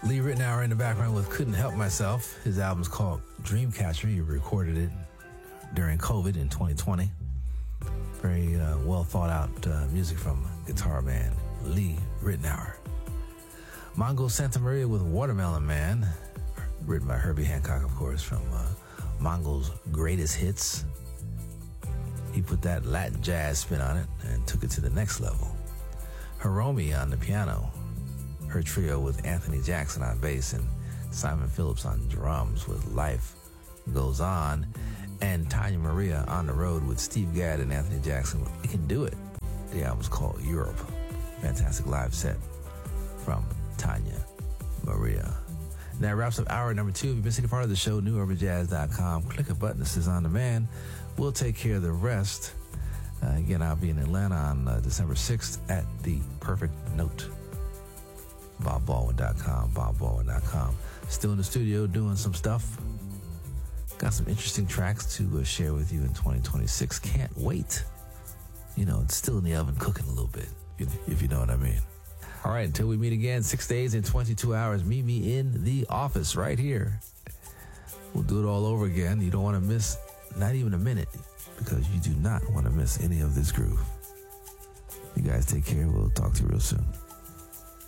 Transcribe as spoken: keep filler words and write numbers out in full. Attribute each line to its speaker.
Speaker 1: Lee Ritenour in the background with Couldn't Help Myself. His album's called Dreamcatcher. He recorded it during COVID in twenty twenty. Very uh, well thought out uh, music from guitar man Lee Ritenour. Mongo Santa Maria with Watermelon Man, written by Herbie Hancock, of course, from uh, Mongo's Greatest Hits. He put that Latin jazz spin on it and took it to the next level. Hiromi on the piano, her trio with Anthony Jackson on bass and Simon Phillips on drums with Life Goes On, and Tanya Maria on the road with Steve Gadd and Anthony Jackson with We Can Do It. The album's called Europe. Fantastic live set from Tanya Maria. And that wraps up hour number two. If you've missed any part of the show, new urban jazz dot com. Click a button that says On Demand. We'll take care of the rest. Uh, again, I'll be in Atlanta on uh, December sixth at the Perfect Note. bob baldwin dot com, bob baldwin dot com. Still in the studio doing some stuff. Got some interesting tracks to uh, share with you in twenty twenty-six. Can't wait. You know, it's still in the oven cooking a little bit, if you know what I mean. All right, until we meet again, six days and twenty-two hours, meet me in the office right here. We'll do it all over again. You don't want to miss not even a minute, because you do not want to miss any of this groove. You guys take care. We'll talk to you real soon.